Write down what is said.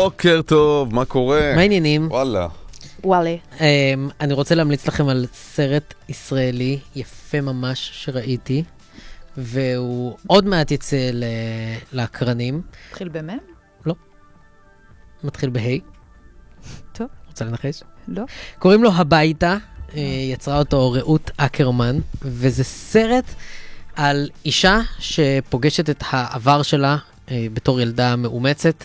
בוקר טוב, מה קורה? מה העניינים? וואלה. וואלה. אני רוצה להמליץ לכם על סרט ישראלי יפה ממש שראיתי, והוא עוד מעט יצא להקרנים. התחיל במם? לא. מתחיל בהי. טוב. רוצה לנחש? לא. קוראים לו הביתה, יצרה אותו רעות אקרמן, וזה סרט על אישה שפוגשת את העבר שלה בתור ילדה מאומצת,